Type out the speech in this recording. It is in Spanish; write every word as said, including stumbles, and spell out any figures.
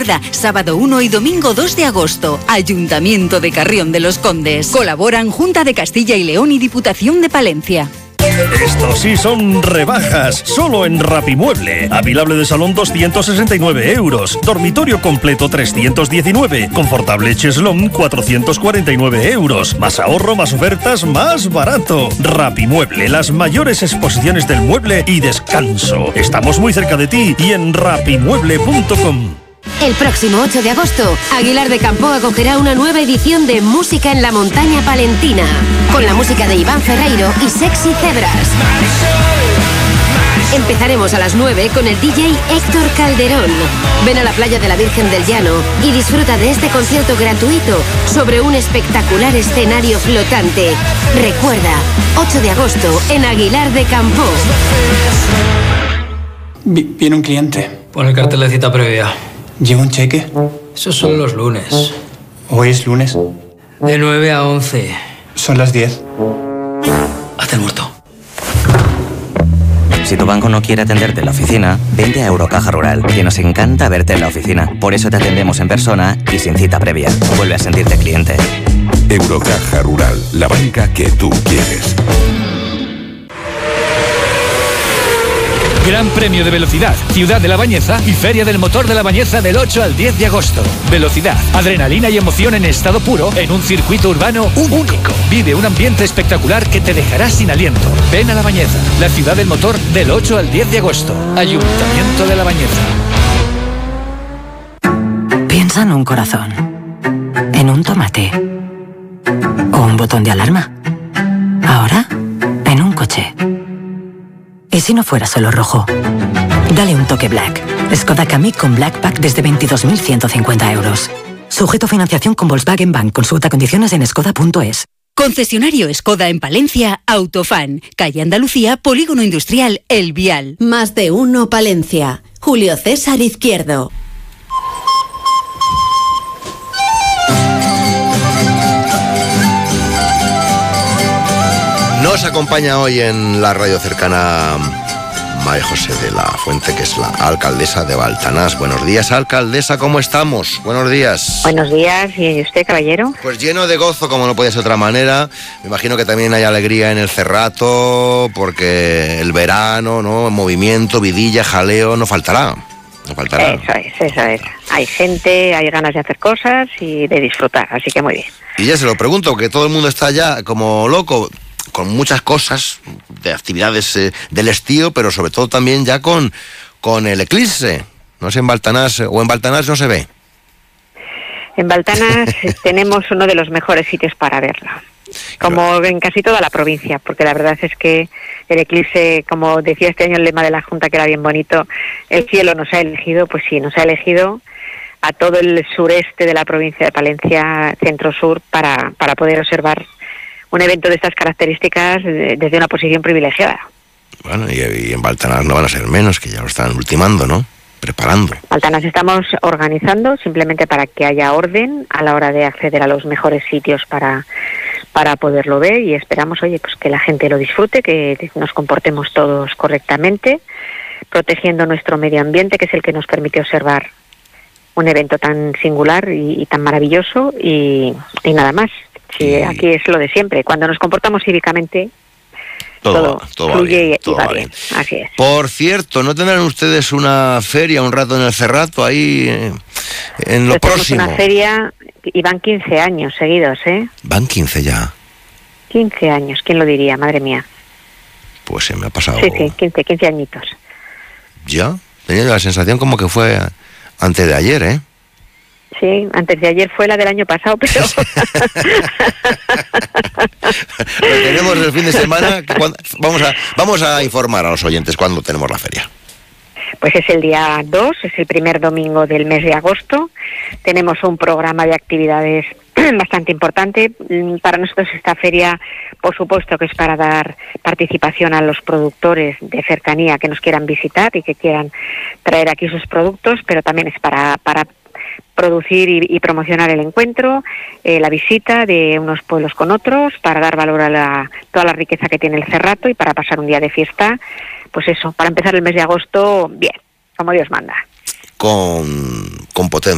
Recuerda, sábado uno y domingo dos de agosto, Ayuntamiento de Carrión de los Condes. Colaboran Junta de Castilla y León y Diputación de Palencia. Estos sí son rebajas, solo en Rapimueble. Avilable de salón doscientos sesenta y nueve euros, dormitorio completo trescientos diecinueve, confortable cheslón cuatrocientos cuarenta y nueve euros. Más ahorro, más ofertas, más barato. Rapimueble, las mayores exposiciones del mueble y descanso. Estamos muy cerca de ti y en rapimueble punto com. El próximo ocho de agosto, Aguilar de Campo acogerá una nueva edición de Música en la Montaña Palentina, con la música de Iván Ferreiro y Sexy Zebras. Empezaremos a las nueve con el D J Héctor Calderón. Ven a la playa de la Virgen del Llano y disfruta de este concierto gratuito sobre un espectacular escenario flotante. Recuerda, ocho de agosto en Aguilar de Campo. Viene un cliente. Pon el cartel de cita previa. ¿Lleva un cheque? Esos son los lunes. ¿Hoy es lunes? De nueve a once. Son las diez. Hazte el muerto. Si tu banco no quiere atenderte en la oficina, vente a Eurocaja Rural, que nos encanta verte en la oficina. Por eso te atendemos en persona y sin cita previa. Vuelve a sentirte cliente. Eurocaja Rural, la banca que tú quieres. Gran Premio de Velocidad, Ciudad de la Bañeza y Feria del Motor de la Bañeza del ocho al diez de agosto. Velocidad, adrenalina y emoción en estado puro en un circuito urbano único. Vive un ambiente espectacular que te dejará sin aliento. Ven a La Bañeza, la ciudad del motor del ocho al diez de agosto. Ayuntamiento de La Bañeza. Piensa en un corazón, en un tomate o un botón de alarma. Ahora, en un coche. ¿Y si no fuera solo rojo? Dale un toque Black. Skoda Kamiq con Black Pack desde veintidós mil ciento cincuenta euros. Sujeto a financiación con Volkswagen Bank. Consulta condiciones en skoda punto es. Concesionario Skoda en Palencia, Autofan. Calle Andalucía, Polígono Industrial El Vial. Más de uno Palencia. Julio César Izquierdo. Nos acompaña hoy en la radio cercana María José de la Fuente, que es la alcaldesa de Baltanás. Buenos días, alcaldesa, ¿cómo estamos? Buenos días. Buenos días, ¿y usted, caballero? Pues lleno de gozo, como no podía ser de otra manera. Me imagino que también hay alegría en el Cerrato, porque el verano, ¿no? Movimiento, vidilla, jaleo, no faltará. No faltará. Eso es, eso es. Hay gente, hay ganas de hacer cosas y de disfrutar, así que muy bien. Y ya se lo pregunto, que todo el mundo está ya como loco, con muchas cosas, de actividades eh, del estío, pero sobre todo también ya con, con el eclipse. No sé, en Baltanás, o en Baltanás no se ve. En Baltanás tenemos uno de los mejores sitios para verlo, como en casi toda la provincia, porque la verdad es que el eclipse, como decía este año el lema de la Junta, que era bien bonito, el cielo nos ha elegido, pues sí, nos ha elegido a todo el sureste de la provincia de Palencia, centro-sur, para, para poder observar un evento de estas características desde una posición privilegiada. Bueno, y, y en Baltanás no van a ser menos, que ya lo están ultimando, ¿no? Preparando. Baltanás estamos organizando simplemente para que haya orden a la hora de acceder a los mejores sitios para, para poderlo ver, y esperamos, oye, pues que la gente lo disfrute, que nos comportemos todos correctamente, protegiendo nuestro medio ambiente, que es el que nos permite observar un evento tan singular y, y tan maravilloso, y, y nada más. Sí, aquí es lo de siempre. Cuando nos comportamos cívicamente, todo, todo, todo fluye va bien, y, todo y va, va bien. bien. Así es. Por cierto, ¿no tendrán ustedes una feria un rato en el Cerrato ahí eh, en lo pues próximo? Una feria y van quince años seguidos, ¿eh? Van quince ya. quince años, ¿quién lo diría? Madre mía. Pues se me ha pasado. Sí, sí, quince, quince añitos. Ya, tenía la sensación como que fue antes de ayer, ¿eh? Sí, antes de ayer fue la del año pasado, pero... Lo tenemos el fin de semana. Vamos a, vamos a informar a los oyentes cuándo tenemos la feria. Pues es el día dos, es el primer domingo del mes de agosto. Tenemos un programa de actividades bastante importante. Para nosotros esta feria, por supuesto que es para dar participación a los productores de cercanía que nos quieran visitar y que quieran traer aquí sus productos, pero también es para... para producir y, y promocionar el encuentro, eh, la visita de unos pueblos con otros, para dar valor a la, toda la riqueza que tiene el Cerrato y para pasar un día de fiesta, pues eso, para empezar el mes de agosto, bien, como Dios manda. Con, con potencia.